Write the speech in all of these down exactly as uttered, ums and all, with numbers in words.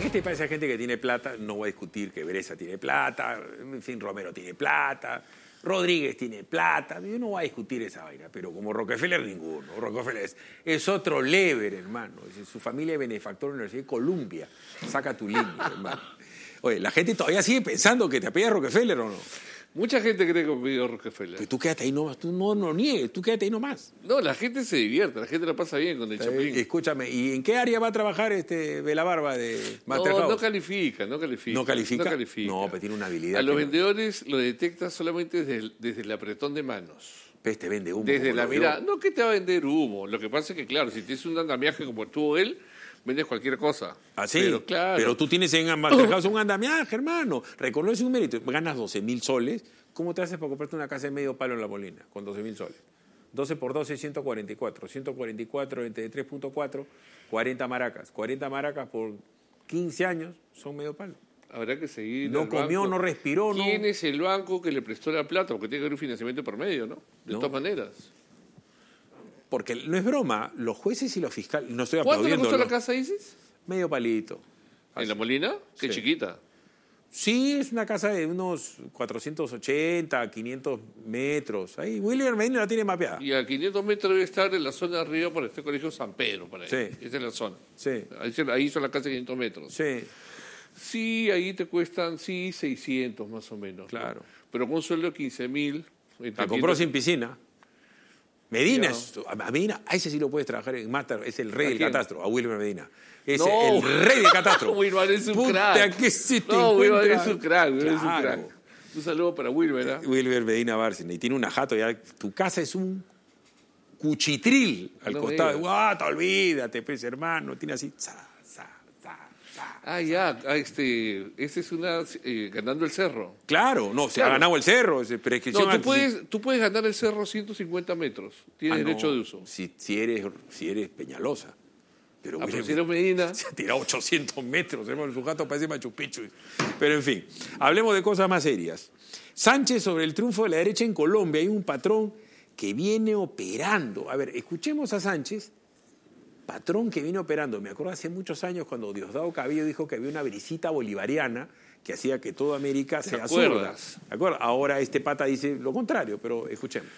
este país hay gente que tiene plata, no voy a discutir que Bereza tiene plata, en fin, Romero tiene plata, Rodríguez tiene plata, yo no voy a discutir esa vaina, pero como Rockefeller ninguno. Rockefeller es, es otro lever, hermano. Es, su familia es benefactor de la Universidad de Columbia. Saca tu línea, hermano. Oye, la gente todavía sigue pensando que te apellidas Rockefeller o no. Mucha gente cree que me Rockefeller. Pero tú quédate ahí nomás, tú no no niegues, tú quédate ahí nomás. No, la gente se divierte, la gente la pasa bien con el Chapulín. Escúchame, ¿y en qué área va a trabajar este Belabarba de Masterhouse? No, no califica, no califica. ¿No califica? No califica. No, pero tiene una habilidad. A los que vendedores lo detecta solamente desde el, desde el apretón de manos. Pues te vende humo. Desde la lo mirada. veo. No que te va a vender humo. Lo que pasa es que, claro, si tienes un andamiaje como tuvo él, vendes cualquier cosa. ¿Ah, sí? Pero, claro. Pero tú tienes en Masterhouse un andamiaje, hermano. Reconoce un mérito. Ganas doce mil soles. ¿Cómo te haces para comprarte una casa de medio palo en La Molina con doce mil soles? doce por doce, ciento cuarenta y cuatro. ciento cuarenta y cuatro entre tres punto cuatro, cuarenta maracas. cuarenta maracas por quince años son medio palo. Habrá que seguir. No comió, banco. no respiró, no. ¿Quién es el banco que le prestó la plata? Porque tiene que haber un financiamiento por medio, ¿no? De No. todas maneras. Porque no es broma, los jueces y los fiscales. No estoy ¿Cuánto le aplaudiendo. costó la ¿no? casa, dices? Medio palito. ¿En La Molina? Qué Sí. chiquita. Sí, es una casa de unos cuatrocientos ochenta, quinientos metros. Ahí, William Medina la tiene mapeada. Y a quinientos metros debe estar en la zona de arriba por este colegio San Pedro, por ahí. Sí. Esa es la zona. Sí, Ahí, se- ahí hizo la casa de quinientos metros. sí, Sí, ahí te cuestan, sí, seiscientos más o menos. ¿no? Claro. Pero con un sueldo de quince mil. la compró sin piscina. Medina, Ya. es, a Medina, a ese sí lo puedes trabajar en Master, es el rey ¿A del quién? catastro, a Wilmer Medina. Es No. el rey del catastro. Wilmer es un Puta, crack. que se te No, Wilmer encuentra. es un crack, Wilmer es un Claro. crack. Un saludo para Wilmer, ¿eh? Wilmer Medina Bárcena. Y tiene una jato ya. Tu casa es un cuchitril al No costado. digas. Guata, olvídate, pues, hermano. Tiene así. Za, za, za, za. Ah, ya, ah, este, ese es una, eh, ganando el cerro. Claro, no, se Claro. ha ganado el cerro. se- prescripción No, tú anti- puedes, tú puedes ganar el cerro ciento cincuenta metros. Tienes Ah, no, derecho de uso. Si, si, eres, si eres Peñalosa. Pero Ah, pero Wilmer- si eres Medina, se ha tirado ochocientos metros, hermano, su gato parece Machu Picchu. Pero en fin, hablemos de cosas más serias. Sánchez sobre el triunfo de la derecha en Colombia. Hay un patrón que viene operando. A ver, escuchemos a Sánchez, patrón que viene operando. Me acuerdo hace muchos años cuando Diosdado Cabello dijo que había una brisita bolivariana que hacía que toda América ¿Te sea zurda. acuerdas? ¿De acuerdo? Ahora este pata dice lo contrario, pero escuchemos.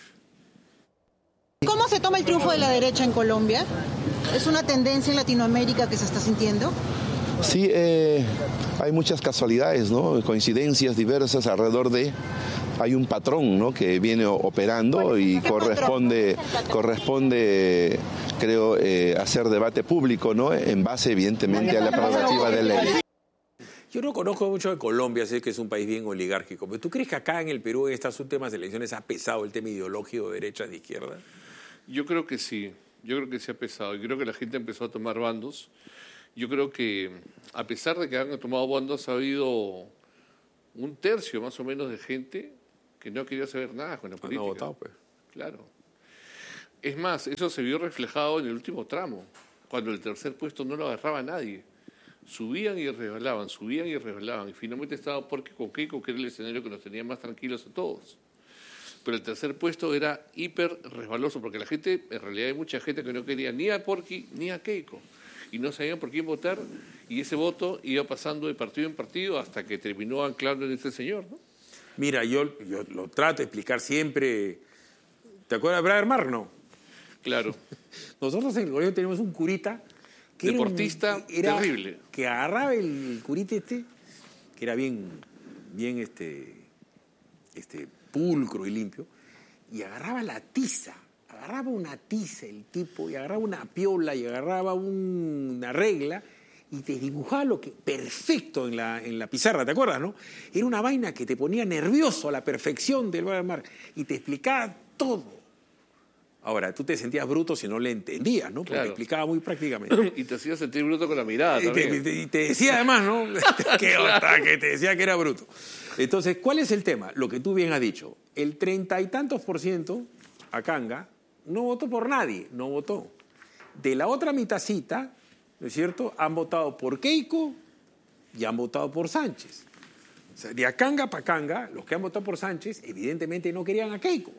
¿Cómo se toma el triunfo de la derecha en Colombia? ¿Es una tendencia en Latinoamérica que se está sintiendo? Sí, eh, hay muchas casualidades, ¿no? Coincidencias diversas alrededor de... Hay un patrón, ¿no?, que viene operando y ¿Qué corresponde, corresponde, creo, eh, hacer debate público, ¿no?, en base, evidentemente, a la prerrogativa de ley. Yo no conozco mucho de Colombia, sé que es un país bien oligárquico, pero ¿tú crees que acá en el Perú, en estas últimas elecciones, ha pesado el tema ideológico de derecha de izquierda? yo creo que sí. Yo creo que se ha pesado. Y creo que la gente empezó a tomar bandos. Yo creo que, a pesar de que han tomado bandos, ha habido un tercio más o menos de gente que no quería saber nada con la Han política. votado, pues. Claro. Es más, eso se vio reflejado en el último tramo, cuando el tercer puesto no lo agarraba nadie. Subían y resbalaban, subían y resbalaban. Y finalmente estaba Porky con Keiko, que era el escenario que nos tenía más tranquilos a todos. Pero el tercer puesto era hiper resbaloso, porque la gente, en realidad hay mucha gente que no quería ni a Porky ni a Keiko. Y no sabían por quién votar, y ese voto iba pasando de partido en partido hasta que terminó anclando en este señor, ¿no? Mira, yo, yo lo trato de explicar siempre. ¿Te acuerdas de Brian Marno? Claro. Nosotros en el colegio tenemos un curita que era un- Deportista era- terrible. Que agarraba el curita este, que era bien, bien este, este, pulcro y limpio, y agarraba la tiza, agarraba una tiza el tipo, y agarraba una piola, y agarraba un- una regla, y te dibujaba lo que perfecto en la, en la pizarra, ¿te acuerdas, no? Era una vaina que te ponía nervioso a la perfección del Brian Marno, y te explicaba todo. Ahora, tú te sentías bruto si no le entendías, ¿no? Porque Claro. explicaba muy prácticamente. Y te hacía sentir bruto con la mirada Y también. te, y te decía además, ¿no? que, otra, que te decía que era bruto. Entonces, ¿cuál es el tema? Lo que tú bien has dicho. El treinta y tantos por ciento, Acanga, no votó por nadie, no votó. De la otra mitacita, ¿no es cierto?, han votado por Keiko y han votado por Sánchez. O sea, de Acanga para Acanga, los que han votado por Sánchez, evidentemente no querían a Keiko.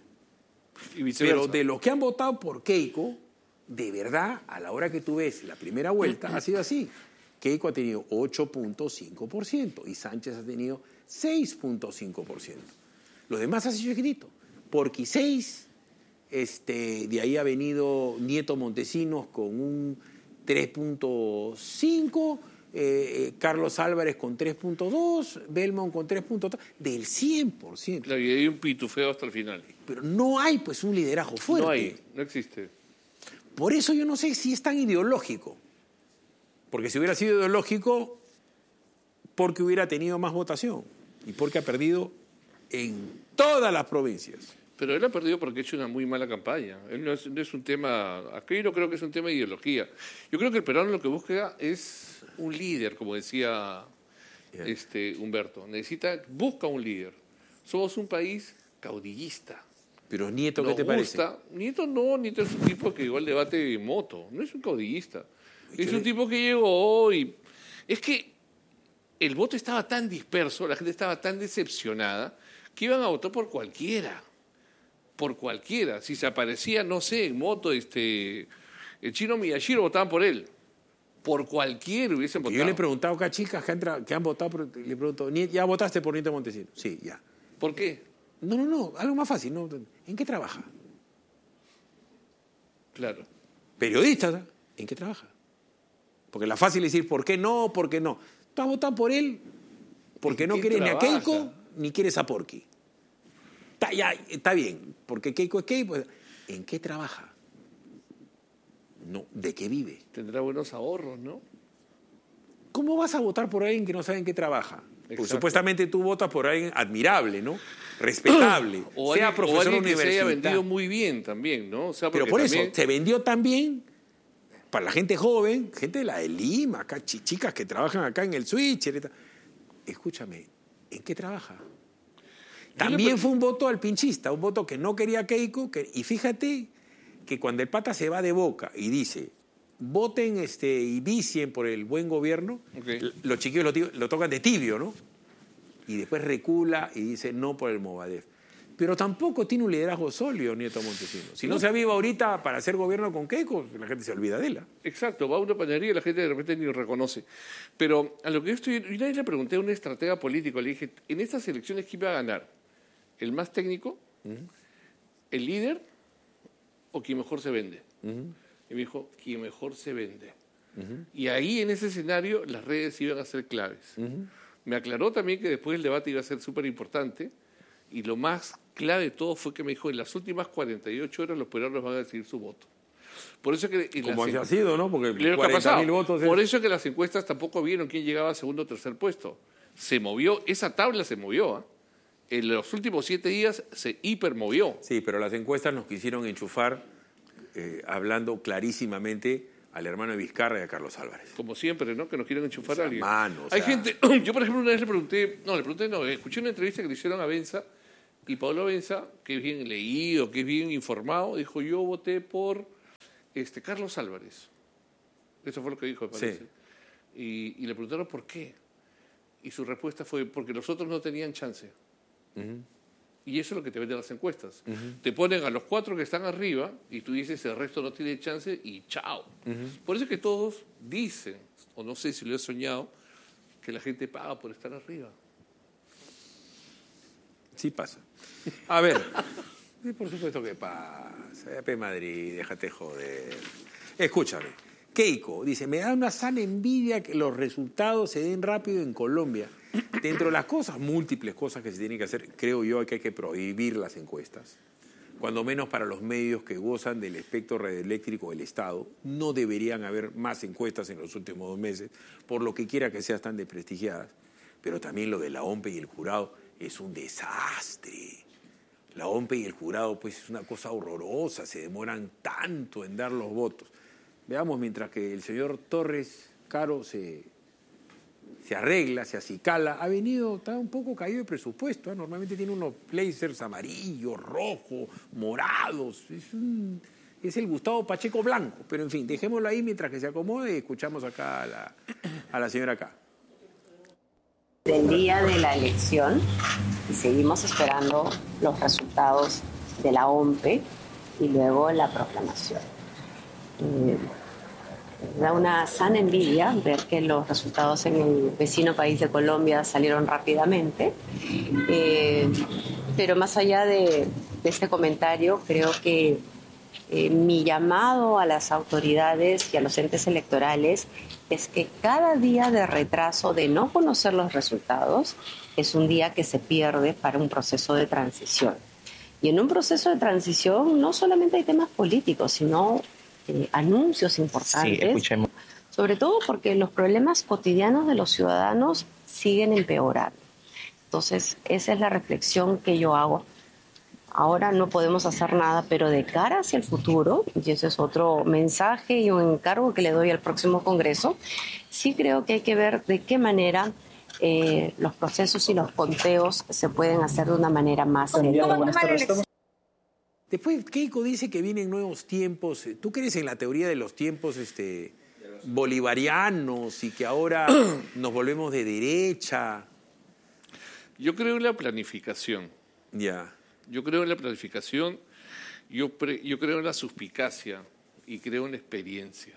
Y viceversa. Pero de los que han votado por Keiko, de verdad, a la hora que tú ves la primera vuelta, ha sido así. Keiko ha tenido ocho punto cinco por ciento y Sánchez ha tenido seis punto cinco por ciento. Los demás ha sido chiquitito. Porqui seis, este, de ahí ha venido Nieto Montesinos con un tres punto cinco, eh, Carlos Álvarez con tres punto dos, Belmont con tres punto tres, del cien por ciento. Claro, y hay un pitufeo hasta el final. Pero no hay pues un liderazgo fuerte. No hay, no existe. Por eso yo no sé si es tan ideológico. Porque si hubiera sido ideológico, porque hubiera tenido más votación y porque ha perdido en todas las provincias. Pero él ha perdido porque ha hecho una muy mala campaña. Él no es, no es un tema, aquí no creo que es un tema de ideología. Yo creo que el peruano lo que busca es un líder, como decía yeah. este, Humberto. Necesita, busca un líder. Somos un país caudillista. Pero Nieto, Nos ¿qué te gusta. parece? Nieto no, Nieto es un tipo que llegó al debate de moto. No es un caudillista. Es un tipo que llegó y... Es que el voto estaba tan disperso, la gente estaba tan decepcionada, que iban a votar por cualquiera. Por cualquiera. Si se aparecía, no sé, en moto, este, el chino Miyashiro, votaban por él. Por cualquiera hubiesen votado. Yo le he preguntado acá a chicas que han, tra- que han votado, por, le pregunto, ¿ya votaste por Nieto Montesinos? Sí, ya. ¿Por qué? No, no, no, algo más fácil. ¿No? ¿En qué trabaja? Claro. Periodista, ¿en qué trabaja? Porque la fácil es decir, ¿por qué no? ¿Por qué no? Tú has votado por él porque no quieres trabaja? ni a Keiko ni quieres a Porqui. Está, ya, está bien, porque Keiko es Keiko. ¿En qué trabaja? No, ¿de qué vive? Tendrá buenos ahorros, ¿no? ¿Cómo vas a votar por alguien que no sabe en qué trabaja? Porque Exacto. supuestamente tú votas por alguien admirable, ¿no? Respetable, o sea alguien, profesor o alguien que se haya universitario. vendido muy bien también, ¿no? O sea, Pero porque por también... eso, se vendió tan bien para la gente joven, gente de la de Lima, acá, chi- chicas que trabajan acá en el Switcher. y tal. Escúchame, ¿en qué trabaja? También fue un voto al pinchista, un voto que no quería Keiko. Que, y fíjate que cuando el pata se va de Boca y dice, voten este, y vicien por el buen gobierno, Okay. l- los chiquillos lo, ti- lo tocan de tibio, ¿no? Y después recula y dice no por el Movadef. Pero tampoco tiene un liderazgo sólido Nieto Montesinos. Si no, no se aviva ahorita para hacer gobierno con Keiko, la gente se olvida de él. Exacto, va a una panadería y la gente de repente ni lo reconoce. Pero a lo que yo estoy... Y nadie le pregunté a un estratega político, le dije, en estas elecciones, ¿quién iba a ganar? ¿El más técnico? Uh-huh. ¿El líder? ¿O quien mejor se vende? Uh-huh. Y me dijo, quien mejor se vende. Uh-huh. Y ahí, en ese escenario, las redes iban a ser claves. Uh-huh. Me aclaró también que después el debate iba a ser súper importante, y lo más clave de todo fue que me dijo, en las últimas cuarenta y ocho horas los peruanos van a decidir su voto. Por eso que como haya sido, ¿no? Porque cuarenta mil votos es... Por eso que las encuestas tampoco vieron quién llegaba a segundo o tercer puesto. Se movió, esa tabla se movió, ¿eh? En los últimos siete días se hipermovió. Sí, pero las encuestas nos quisieron enchufar eh, hablando clarísimamente al hermano de Vizcarra y a Carlos Álvarez. Como siempre, ¿no? Que nos quieren enchufar o sea, a alguien. Mano, o Hay sea... gente... Yo, por ejemplo, una vez le pregunté... No, le pregunté, no, escuché una entrevista que le hicieron a Benza, y Pablo Benza, que es bien leído, que es bien informado, dijo, yo voté por este Carlos Álvarez. Eso fue lo que dijo, me parece. Sí. Y, y le preguntaron por qué. Y su respuesta fue, porque los otros no tenían chance. Uh-huh. Y eso es lo que te venden las encuestas. Uh-huh. Te ponen a los cuatro que están arriba y tú dices, el resto no tiene chance y chao. Uh-huh. Por eso es que todos dicen, o no sé si lo he soñado, que la gente paga por estar arriba. Sí pasa. A ver, sí, por supuesto que pasa. P. Madrid, déjate joder. Escúchame. Keiko dice, me da una sana envidia que los resultados se den rápido en Colombia. Dentro de las cosas, múltiples cosas que se tienen que hacer, creo yo que hay que prohibir las encuestas. Cuando menos para los medios que gozan del espectro radioeléctrico del Estado. No deberían haber más encuestas en los últimos dos meses, por lo que quiera que sean tan desprestigiadas. Pero también lo de la O M P E y el jurado es un desastre. La O M P E y el jurado pues es una cosa horrorosa, se demoran tanto en dar los votos. Veamos, mientras que el señor Torres Caro se, se arregla, se acicala, ha venido, está un poco caído de presupuesto, ¿eh? Normalmente tiene unos blazers amarillos, rojos, morados, es, un, es el Gustavo Pacheco blanco, pero en fin, dejémoslo ahí mientras que se acomode y escuchamos acá a la, a la señora acá. Del día de la elección y seguimos esperando los resultados de la O M P E y luego la proclamación. Eh, Da una sana envidia ver que los resultados en el vecino país de Colombia salieron rápidamente. Eh, pero más allá de, de este comentario, creo que eh, mi llamado a las autoridades y a los entes electorales es que cada día de retraso de no conocer los resultados es un día que se pierde para un proceso de transición. Y en un proceso de transición no solamente hay temas políticos, sino eh, anuncios importantes. Sí, escuchemos. Sobre todo porque los problemas cotidianos de los ciudadanos siguen empeorando. Entonces, esa es la reflexión que yo hago. Ahora no podemos hacer nada, pero de cara hacia el futuro, y ese es otro mensaje y un encargo que le doy al próximo Congreso, sí creo que hay que ver de qué manera eh, los procesos y los conteos se pueden hacer de una manera más seria. Después Keiko dice que vienen nuevos tiempos. ¿Tú crees en la teoría de los tiempos este, bolivarianos y que ahora nos volvemos de derecha? Yo creo en la planificación. Ya. Yeah. Yo creo en la planificación, yo, pre, yo creo en la suspicacia y creo en la experiencia.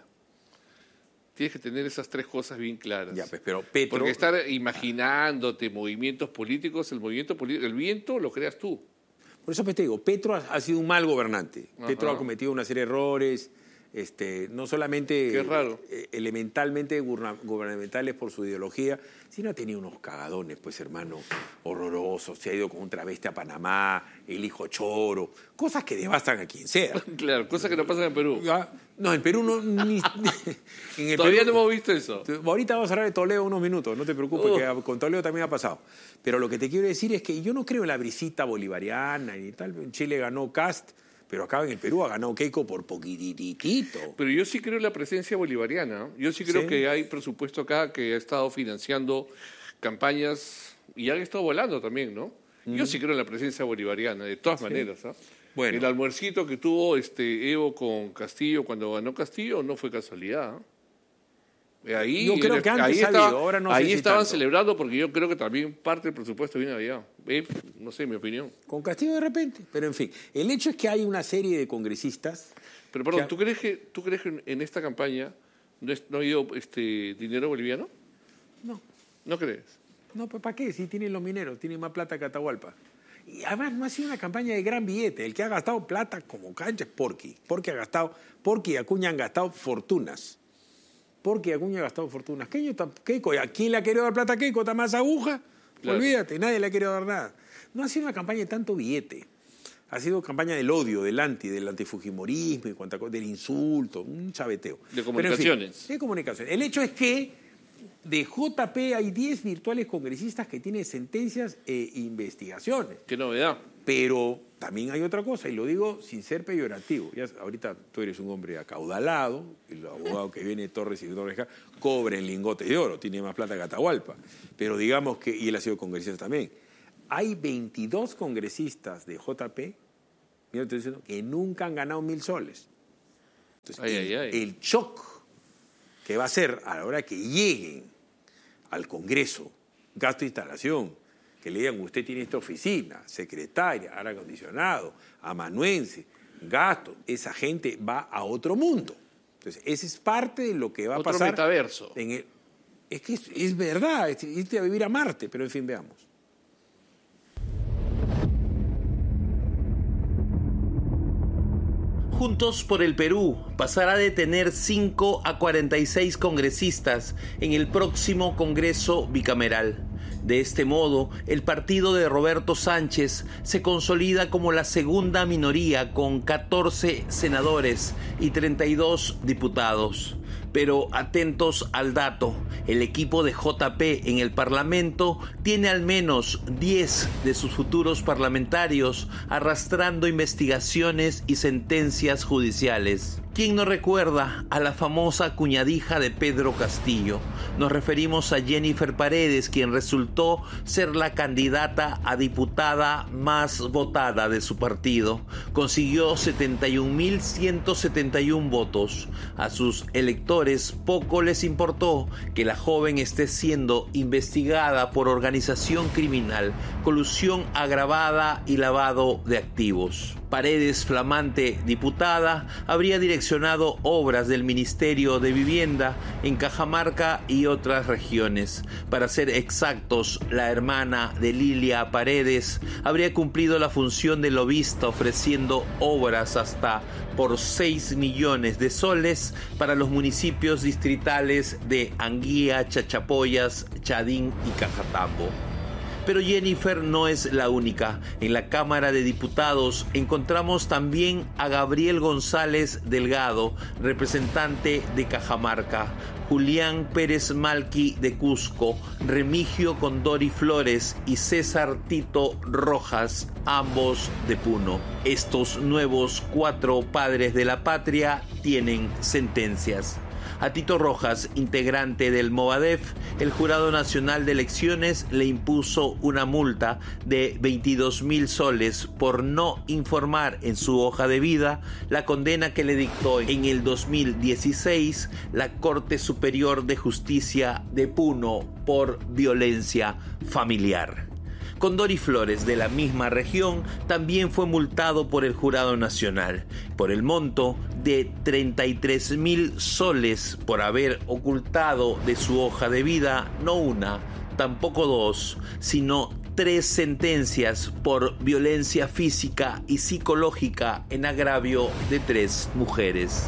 Tienes que tener esas tres cosas bien claras. Ya, pues, pero Petro... Porque estar imaginándote movimientos políticos, el movimiento político, el viento lo creas tú. Por eso pues, te digo, Petro ha, ha sido un mal gobernante. Ajá. Petro ha cometido una serie de errores, este, no solamente Qué raro. Eh, elementalmente gubernamentales por su ideología, sino ha tenido unos cagadones, pues hermano, horrorosos. Se ha ido con un travesti a Panamá, el hijo choro, cosas que devastan a quien sea. Claro, cosas que no pasan en Perú. No, en Perú no... Ni, en el Todavía Perú, no hemos visto eso. Ahorita vamos a hablar de Toledo unos minutos, no te preocupes, uh. que con Toledo también ha pasado. Pero lo que te quiero decir es que yo no creo en la brisita bolivariana y tal. En Chile ganó Cast, pero acá en el Perú ha ganado Keiko por poquititito. Pero yo sí creo en la presencia bolivariana. Yo sí creo ¿Sí? que hay presupuesto acá que ha estado financiando campañas y han estado volando también, ¿no? Mm. Yo sí creo en la presencia bolivariana, de todas ¿Sí? maneras. ¿eh? Bueno. El almuercito que tuvo este Evo con Castillo cuando ganó Castillo no fue casualidad. ¿eh? Ahí, yo creo que antes ahí, estaba, estaba, ahora no ahí sé si estaban tanto. celebrando porque yo creo que también parte del presupuesto viene de allá. Eh, no sé, mi opinión. Con Castillo de repente, pero en fin. El hecho es que hay una serie de congresistas... Pero perdón, que... ¿tú crees que, tú crees que en esta campaña no, es, no ha ido este, dinero boliviano? No. ¿No crees? No, pues ¿para qué? Si tienen los mineros, tienen más plata que Atahualpa. Y además no ha sido una campaña de gran billete. El que ha gastado plata como cancha es Porky. Porky ha gastado, Porky y Acuña han gastado fortunas. Porky y Acuña han gastado fortunas. Keiko, ¿a quién le ha querido dar plata a Keiko? ¿Está más aguja? Claro. Olvídate, nadie le ha querido dar nada. No ha sido una campaña de tanto billete. Ha sido campaña del odio, del anti, del antifujimorismo, y cuanta, del insulto, un chabeteo. De comunicaciones. En fin, de comunicaciones. El hecho es que de J P hay diez virtuales congresistas que tienen sentencias e investigaciones. Qué novedad. Pero también hay otra cosa, y lo digo sin ser peyorativo. Ya, ahorita tú eres un hombre acaudalado, el abogado que viene Torres y Torres cobra en lingotes de oro, tiene más plata que Atahualpa. Pero digamos que, y él ha sido congresista también, hay veintidós congresistas de J P, mira, estoy diciendo, que nunca han ganado mil soles. Entonces, ay, el, ay, ay. el shock que va a ser a la hora que lleguen al Congreso, gasto de instalación, que le digan, usted tiene esta oficina, secretaria, aire acondicionado, amanuense, gasto, esa gente va a otro mundo. Entonces, ese es parte de lo que va otro a pasar. Otro metaverso. En el, es que es, es verdad, es irte a vivir a Marte, pero en fin, veamos. Juntos por el Perú pasará de tener cinco a cuarenta y seis congresistas en el próximo Congreso bicameral. De este modo, el partido de Roberto Sánchez se consolida como la segunda minoría con catorce senadores y treinta y dos diputados. Pero atentos al dato, el equipo de J P en el Parlamento tiene al menos diez de sus futuros parlamentarios arrastrando investigaciones y sentencias judiciales. ¿Quién no recuerda a la famosa cuñadija de Pedro Castillo? Nos referimos a Jennifer Paredes, quien resultó ser la candidata a diputada más votada de su partido. Consiguió setenta y un mil ciento setenta y uno votos. A sus electores poco les importó que la joven esté siendo investigada por organización criminal, colusión agravada y lavado de activos. Paredes, flamante diputada, habría direccionado obras del Ministerio de Vivienda en Cajamarca y otras regiones. Para ser exactos, la hermana de Lilia Paredes habría cumplido la función de lobista ofreciendo obras hasta por seis millones de soles para los municipios distritales de Anguía, Chachapoyas, Chadín y Cajatambo. Pero Jennifer no es la única. En la Cámara de Diputados encontramos también a Gabriel González Delgado, representante de Cajamarca, Julián Pérez Malqui de Cusco, Remigio Condori Flores y César Tito Rojas, ambos de Puno. Estos nuevos cuatro padres de la patria tienen sentencias. A Tito Rojas, integrante del Movadef, el Jurado Nacional de Elecciones le impuso una multa de veintidós mil soles por no informar en su hoja de vida la condena que le dictó en el dos mil dieciséis la Corte Superior de Justicia de Puno por violencia familiar. Condori Flores, de la misma región, también fue multado por el Jurado Nacional por el monto de treinta y tres mil soles por haber ocultado de su hoja de vida no una, tampoco dos, sino tres sentencias por violencia física y psicológica en agravio de tres mujeres.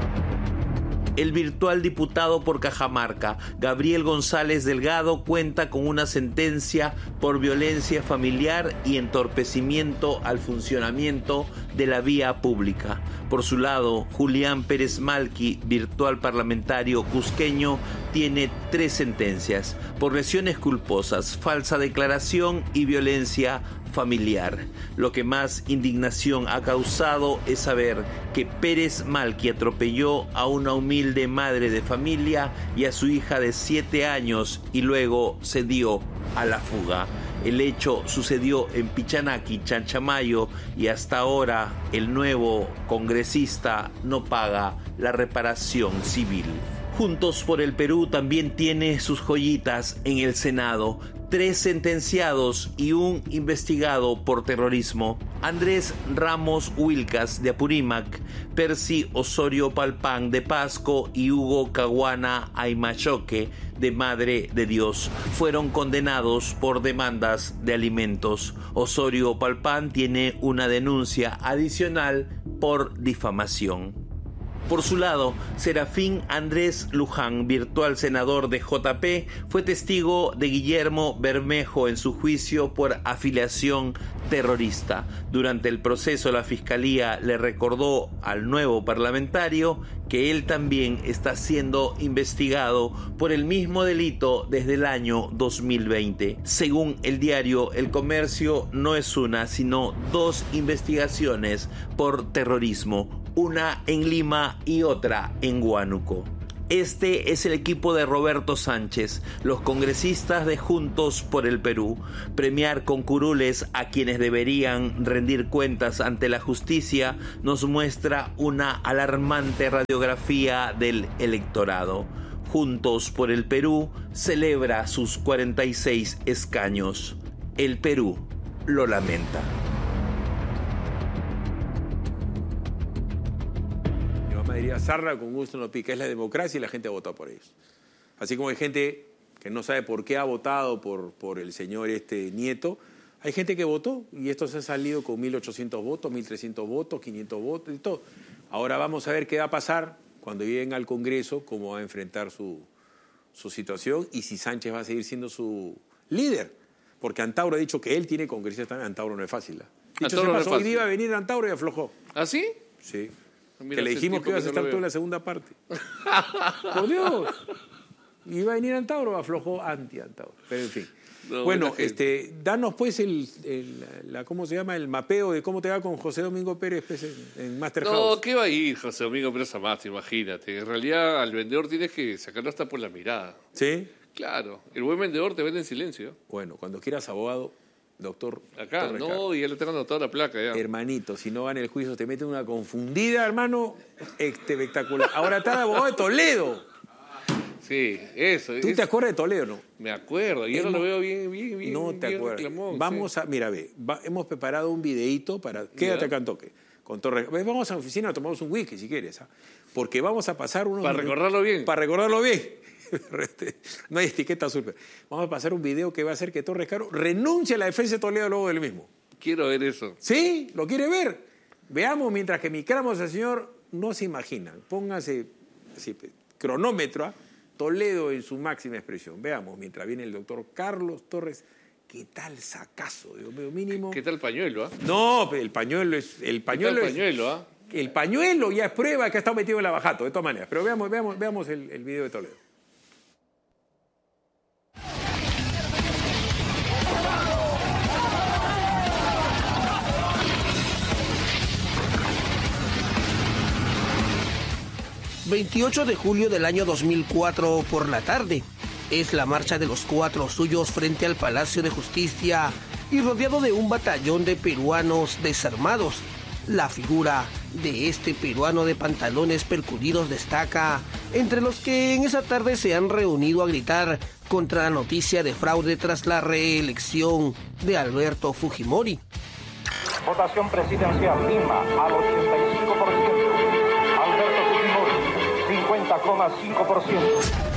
El virtual diputado por Cajamarca, Gabriel González Delgado, cuenta con una sentencia por violencia familiar y entorpecimiento al funcionamiento de la vía pública. Por su lado, Julián Pérez Malqui, virtual parlamentario cusqueño, tiene tres sentencias por lesiones culposas, falsa declaración y violencia familiar. Lo que más indignación ha causado es saber que Pérez Malqui atropelló a una humilde madre de familia y a su hija de siete años y luego se dio a la fuga. El hecho sucedió en Pichanaki, Chanchamayo, y hasta ahora el nuevo congresista no paga la reparación civil. Juntos por el Perú también tiene sus joyitas en el Senado. Tres sentenciados y un investigado por terrorismo. Andrés Ramos Wilcas de Apurímac, Percy Osorio Palpán de Pasco y Hugo Caguana Aymachoque de Madre de Dios fueron condenados por demandas de alimentos. Osorio Palpán tiene una denuncia adicional por difamación. Por su lado, Serafín Andrés Luján, virtual senador de J P, fue testigo de Guillermo Bermejo en su juicio por afiliación terrorista. Durante el proceso, la Fiscalía le recordó al nuevo parlamentario que él también está siendo investigado por el mismo delito desde el año dos mil veinte. Según el diario El Comercio, no es una, sino dos investigaciones por terrorismo, una en Lima y otra en Huánuco. Este es el equipo de Roberto Sánchez, los congresistas de Juntos por el Perú. Premiar con curules a quienes deberían rendir cuentas ante la justicia nos muestra una alarmante radiografía del electorado. Juntos por el Perú celebra sus cuarenta y seis escaños. El Perú lo lamenta. Diría Sarra, con gusto no pica, es la democracia y la gente ha votado por ellos. Así como hay gente que no sabe por qué ha votado por, por el señor este Nieto, hay gente que votó y esto se ha salido con mil ochocientos votos, mil trescientos votos, quinientos votos y todo. Ahora vamos a ver qué va a pasar cuando lleguen al Congreso, cómo va a enfrentar su, su situación y si Sánchez va a seguir siendo su líder. Porque Antauro ha dicho que él tiene congresistas también. Antauro no es fácil. ¿eh? Dicho se pasó, hoy día iba a venir Antauro y aflojó. ¿Ah, sí? Sí. Mira, que le dijimos que ibas a estar tú en la segunda parte. Por Dios. Iba a venir Antauro, aflojó anti-Antauro. Pero en fin. No, bueno, este, danos pues el, el la, ¿cómo se llama? El mapeo de cómo te va con José Domingo Pérez pues, en, en Master House. No, ¿qué va a ir José Domingo Pérez a más? Imagínate. En realidad al vendedor tienes que sacarlo hasta por la mirada. ¿Sí? Claro. El buen vendedor te vende en silencio. Bueno, cuando quieras abogado, doctor. Acá, doctor no, y ya le tengo anotada la placa ya. Hermanito, si no van el juicio, te meten una confundida, hermano, espectacular. Ahora está el abogado de Toledo. Sí, eso. ¿Tú es, te acuerdas de Toledo, no? Me acuerdo, y ahora lo veo bien, bien, bien. No te bien acuerdas. reclamón, Vamos sí. a, mira, ve, va, hemos preparado un videíto para, quédate Ya. acá en Toque, con Torres. Ve, vamos a la oficina, tomamos un whisky si quieres, ¿ah? Porque vamos a pasar unos... Para recordarlo bien. Para recordarlo bien. No hay etiqueta azul. Pero vamos a pasar un video que va a hacer que Torres Caro renuncie a la defensa de Toledo luego del mismo. Quiero ver eso. ¿Sí? ¿Lo quiere ver? Veamos, mientras que micramos al señor, no se imaginan. Póngase así, cronómetro, ¿ah? Toledo en su máxima expresión. Veamos, mientras viene el doctor Carlos Torres, ¿qué tal sacazo? Dios mío, mínimo. ¿Qué tal el pañuelo, ah? No, pero el pañuelo es... El pañuelo ¿Qué tal el es- pañuelo, ah? El pañuelo ya es prueba que ha estado metido en la bajato, de todas maneras. Pero veamos, veamos, veamos el, el video de Toledo. veintiocho de julio del año dos mil cuatro por la tarde. Es la marcha de los cuatro suyos frente al Palacio de Justicia y rodeado de un batallón de peruanos desarmados. La figura de este peruano de pantalones percudidos destaca, entre los que en esa tarde se han reunido a gritar contra la noticia de fraude tras la reelección de Alberto Fujimori. Votación presidencial, Lima al ochenta y cinco por ciento, Alberto Fujimori cincuenta coma cinco por ciento.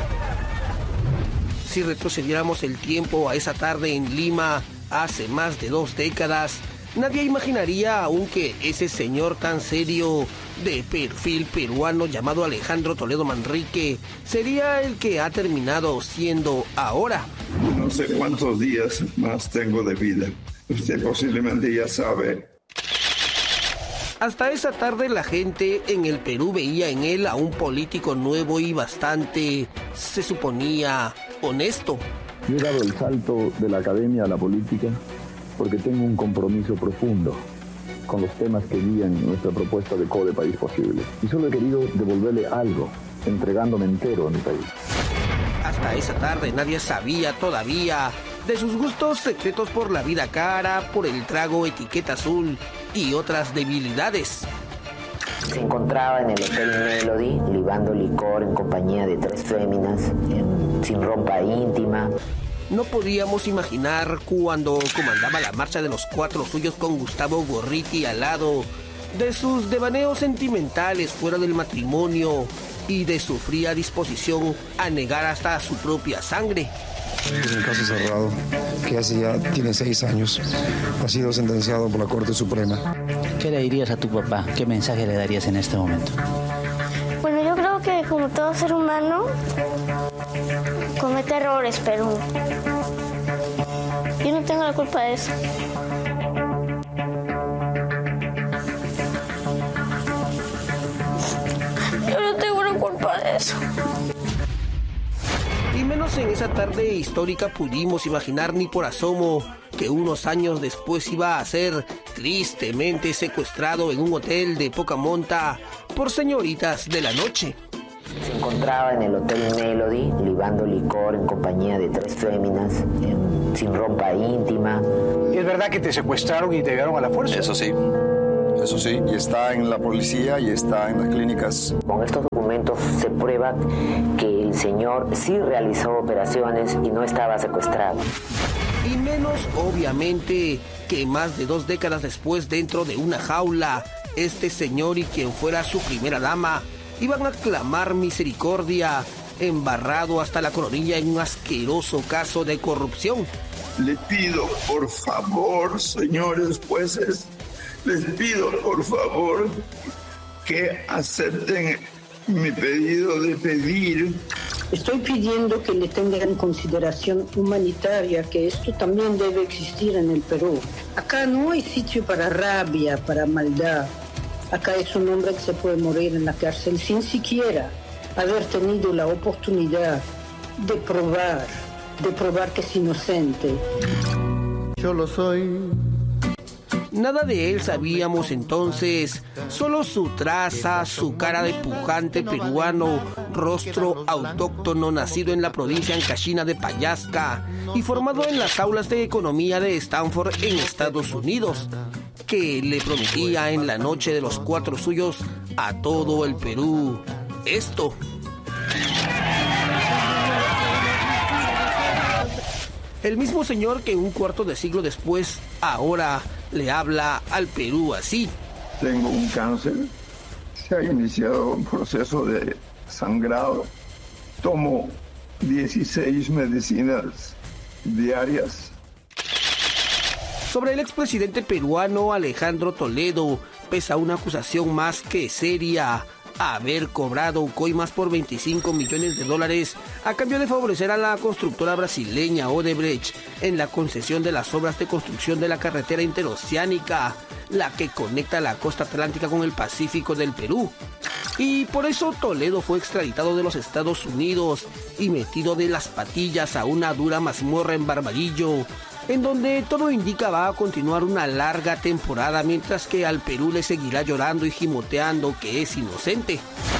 Si retrocediéramos el tiempo a esa tarde en Lima, hace más de dos décadas, nadie imaginaría aún que ese señor tan serio, de perfil peruano llamado Alejandro Toledo Manrique, sería el que ha terminado siendo ahora. No sé cuántos días más tengo de vida. Usted posiblemente ya sabe. Hasta esa tarde la gente en el Perú veía en él a un político nuevo y bastante, se suponía, honesto. Yo he dado el salto de la academia a la política porque tengo un compromiso profundo con los temas que guían nuestra propuesta de Code País Posible. Y solo he querido devolverle algo, entregándome entero a mi país. Hasta esa tarde nadie sabía todavía de sus gustos secretos por la vida cara, por el trago etiqueta azul y otras debilidades. Se encontraba en el Hotel Melody, libando licor en compañía de tres féminas, en- sin ropa íntima. No podíamos imaginar cuando comandaba la marcha de los cuatro suyos con Gustavo Gorriti al lado, de sus devaneos sentimentales fuera del matrimonio y de su fría disposición a negar hasta su propia sangre. Es un caso cerrado que hace ya tiene seis años. Ha sido sentenciado por la Corte Suprema. ¿Qué le dirías a tu papá? ¿Qué mensaje le darías en este momento? Bueno, yo creo que como todo ser humano comete errores, pero yo no tengo la culpa de eso. Yo no tengo la culpa de eso. Y menos en esa tarde histórica pudimos imaginar ni por asomo que unos años después iba a ser tristemente secuestrado en un hotel de poca monta por señoritas de la noche. Se encontraba en el Hotel Melody, libando licor en compañía de tres féminas, en- sin ropa íntima. ¿Es verdad que te secuestraron y te llevaron a la fuerza? Eso sí, eso sí, y está en la policía y está en las clínicas. Con estos documentos se prueba que el señor sí realizó operaciones y no estaba secuestrado. Y menos, obviamente, que más de dos décadas después, dentro de una jaula, este señor y quien fuera su primera dama iban a clamar misericordia, embarrado hasta la coronilla en un asqueroso caso de corrupción. Le pido, por favor, señores jueces, les pido, por favor, que acepten mi pedido de pedir. Estoy pidiendo que le tengan consideración humanitaria, que esto también debe existir en el Perú. Acá no hay sitio para rabia, para maldad. Acá es un hombre que se puede morir en la cárcel sin siquiera haber tenido la oportunidad de probar, de probar que es inocente. Yo lo soy. Nada de él sabíamos entonces, solo su traza, su cara de pujante peruano, rostro autóctono nacido en la provincia ancashina de Payasca y formado en las aulas de economía de Stanford en Estados Unidos, que le prometía en la noche de los cuatro suyos a todo el Perú esto. El mismo señor que un cuarto de siglo después, ahora le habla al Perú así. Tengo un cáncer, se ha iniciado un proceso de sangrado, tomo dieciséis medicinas diarias. Sobre el expresidente peruano Alejandro Toledo pesa una acusación más que seria: haber cobrado coimas por veinticinco millones de dólares a cambio de favorecer a la constructora brasileña Odebrecht en la concesión de las obras de construcción de la carretera interoceánica, la que conecta la costa atlántica con el Pacífico del Perú. Y por eso Toledo fue extraditado de los Estados Unidos y metido de las patillas a una dura mazmorra en Barbadillo, en donde todo indica va a continuar una larga temporada, mientras que al Perú le seguirá llorando y gimoteando que es inocente.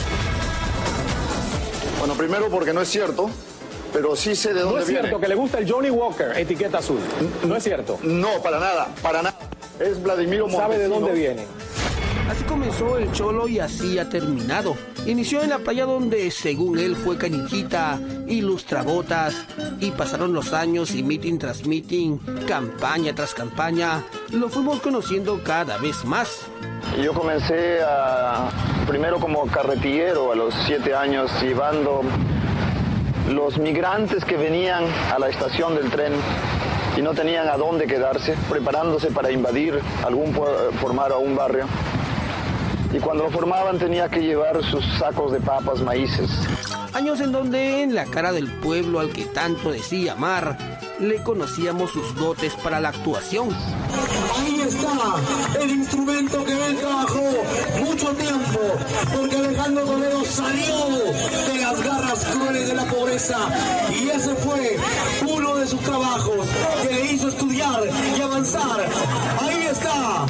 Bueno, primero porque no es cierto, pero sí sé de dónde viene. No es cierto que le gusta el Johnny Walker, etiqueta azul. No es cierto. No, para nada, para nada. Es Vladimiro Montesino. ¿Sabe de dónde viene? Así comenzó el Cholo y así ha terminado. Inició en la playa donde, según él, fue canillita y lustrabotas, y pasaron los años y meeting tras meeting, campaña tras campaña, lo fuimos conociendo cada vez más. Yo comencé a, primero como carretillero a los siete años, llevando los migrantes que venían a la estación del tren y no tenían a dónde quedarse, preparándose para invadir algún, formar a un barrio. Y cuando lo formaban tenía que llevar sus sacos de papas, maíces. Años en donde en la cara del pueblo al que tanto decía amar, le conocíamos sus dotes para la actuación. Ahí está el instrumento que él trabajó mucho tiempo, porque Alejandro Toledo salió de las garras crueles de la pobreza y ese fue uno de sus trabajos que le hizo estudiar y avanzar. Ahí está.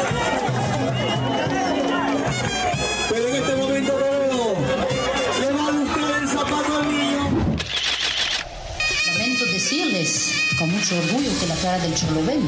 Pero en este momento Toledo le va a buscar el zapato al niño. Lamento decirles con mucho orgullo que la cara del Cholo vende.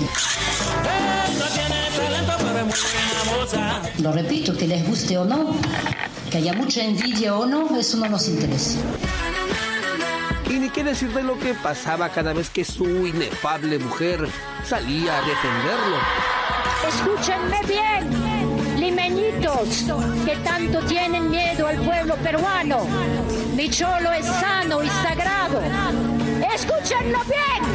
Lo repito, que les guste o no, que haya mucha envidia o no, eso no nos interesa. Y ni qué decir de lo que pasaba cada vez que su inefable mujer salía a defenderlo. Escúchenme bien, limeñitos, que tanto tienen miedo al pueblo peruano. Mi Cholo es sano y sagrado. ¡Escúchenlo bien!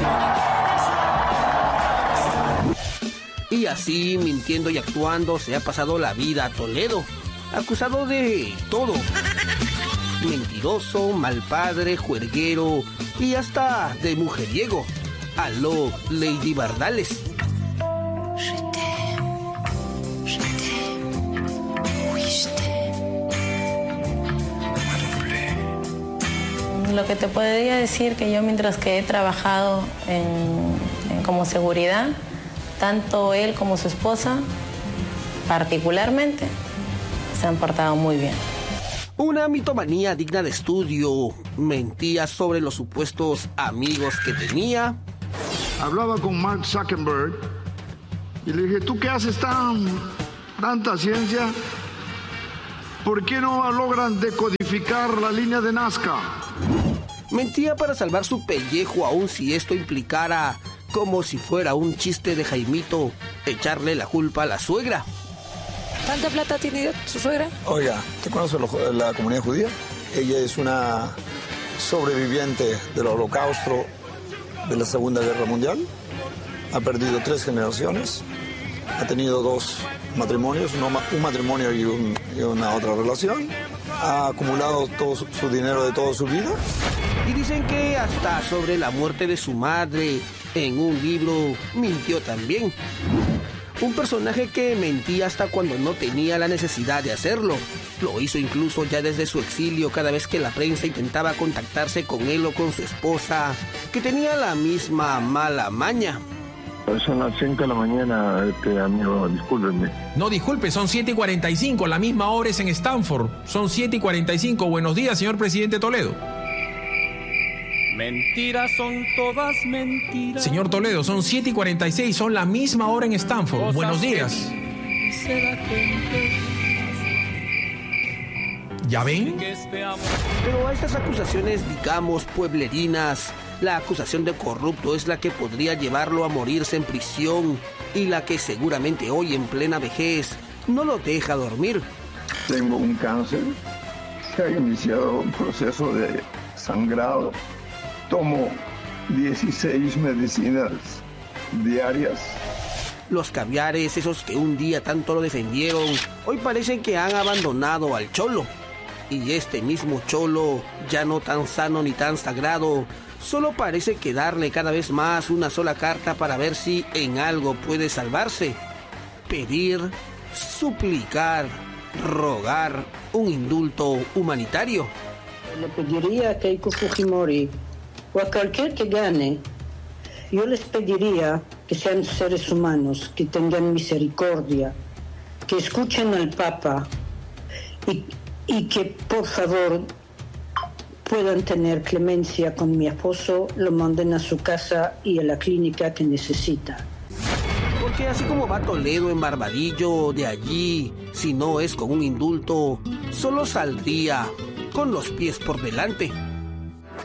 Y así, mintiendo y actuando, se ha pasado la vida a Toledo, acusado de todo. Mentiroso, mal padre, juerguero y hasta de mujeriego. Aló, Lady Bardales. Lo que te podría decir que yo, mientras que he trabajado en, en, como seguridad, tanto él como su esposa, particularmente, se han portado muy bien. Una mitomanía digna de estudio. Mentía sobre los supuestos amigos que tenía. Hablaba con Mark Zuckerberg y le dije, ¿tú qué haces tan, tanta ciencia? ¿Por qué no logran decodificar la línea de Nazca? Mentía para salvar su pellejo, aun si esto implicara, como si fuera un chiste de Jaimito, echarle la culpa a la suegra. ¿Cuánta plata tiene su suegra? Oiga, ¿te conoce la comunidad judía? Ella es una sobreviviente del Holocausto de la Segunda Guerra Mundial. Ha perdido tres generaciones. Ha tenido dos matrimonios, un matrimonio y, un, y una otra relación. Ha acumulado todo su, su dinero de toda su vida. Y dicen que hasta sobre la muerte de su madre, en un libro, mintió también. Un personaje que mentía hasta cuando no tenía la necesidad de hacerlo. Lo hizo incluso ya desde su exilio cada vez que la prensa intentaba contactarse con él o con su esposa, que tenía la misma mala maña. Son las cinco de la mañana, este amigo, discúlpenme. No, disculpe, son siete y cuarenta y cinco, la misma hora es en Stanford. Son siete y cuarenta y cinco. Buenos días, señor presidente Toledo. Mentiras son todas mentiras. Señor Toledo, son siete y cuarenta y seis, son la misma hora en Stanford. Cosas Buenos días. ¿Ya ven? Pero a estas acusaciones, digamos, pueblerinas, la acusación de corrupto es la que podría llevarlo a morirse en prisión y la que seguramente hoy en plena vejez no lo deja dormir. Tengo un cáncer, se ha iniciado un proceso de sangrado, tomo dieciséis medicinas diarias. Los caviares, esos que un día tanto lo defendieron, hoy parecen que han abandonado al cholo. Y este mismo cholo, ya no tan sano ni tan sagrado, solo parece quedarle cada vez más una sola carta para ver si en algo puede salvarse. Pedir, suplicar, rogar un indulto humanitario. Le pediría a Keiko Fujimori o a cualquier que gane, yo les pediría que sean seres humanos, que tengan misericordia, que escuchen al Papa y, y que por favor puedan tener clemencia con mi esposo, lo manden a su casa y a la clínica que necesita. Porque así como va Toledo en Barbadillo, de allí, si no es con un indulto, solo saldría con los pies por delante.